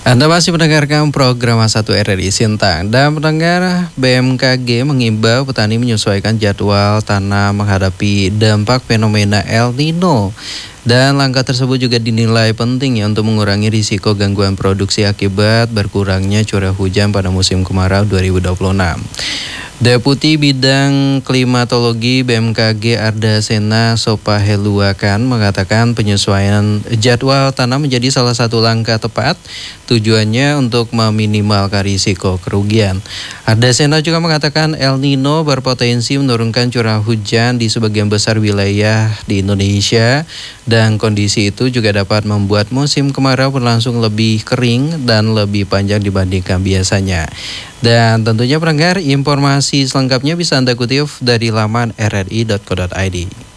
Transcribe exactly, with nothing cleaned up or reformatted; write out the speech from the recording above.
Anda masih mendengarkan program satu R R I Sintang dan pendengar B M K G mengimbau petani menyesuaikan jadwal tanam menghadapi dampak fenomena El Nino. Dan langkah tersebut juga dinilai penting ya untuk mengurangi risiko gangguan produksi akibat berkurangnya curah hujan pada musim kemarau dua ribu dua puluh enam. Deputi Bidang Klimatologi B M K G Ardasena Sopaheluakan mengatakan penyesuaian jadwal tanam menjadi salah satu langkah tepat tujuannya untuk meminimalkan risiko kerugian. Ardasena juga mengatakan El Nino berpotensi menurunkan curah hujan di sebagian besar wilayah di Indonesia dan kondisi itu juga dapat membuat musim kemarau berlangsung lebih kering dan lebih panjang dibandingkan biasanya. Dan tentunya pendengar, informasi selengkapnya bisa Anda kutip dari laman r r i dot co dot i d.